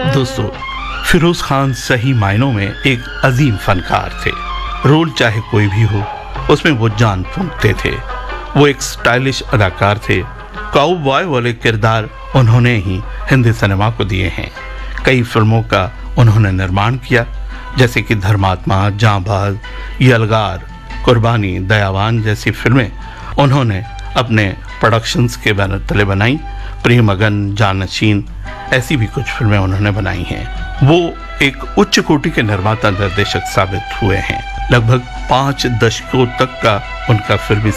दोस्तों, फिरोज खान सही मायनों में एक अजीम फनकार थे। रोल चाहे कोई भी हो, उसमें वो जान फूंकते थे। वो एक स्टाइलिश अदाकार थे। काउबॉय वाले किरदार उन्होंने ही हिंदी सिनेमा को दिए हैं। कई फिल्मों का उन्होंने निर्माण किया, जैसे कि धर्मात्मा, जांबाज, यलगार, कुर्बानी, दयावान जैसी फिल्में उन्होंने अपने प्रोडक्शंस के बैनर तले बनाई। प्रेमगन, जानशीन ऐसी भी कुछ फिल्में उन्होंने बनाई हैं। वो एक उच्च कोटि के निर्माता निर्देशक साबित हुए हैं। लगभग 5 दशकों तक का उनका फिल्मी